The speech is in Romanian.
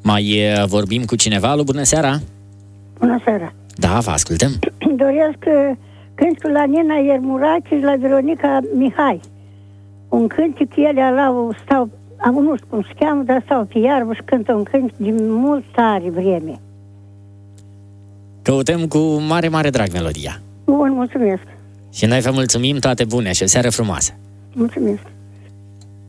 Mai vorbim cu cineva? Alo, bună seara! Bună seara! Da, vă ascultăm! Doresc cântul la Nina Iermurache și la Veronica Mihai. Un cântic, ele nu știu cum se cheamă, dar stau pe iarbă și cântă un cânt din mult tare vreme. Căutăm cu mare, mare drag melodia. Bun, mulțumesc! Și noi vă mulțumim, toate bune și o seară frumoasă! Mulțumesc!